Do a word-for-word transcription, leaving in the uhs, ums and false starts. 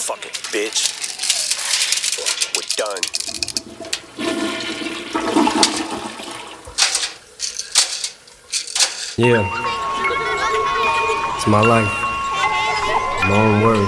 Fucking bitch. We're done. Yeah. It's my life. My own words.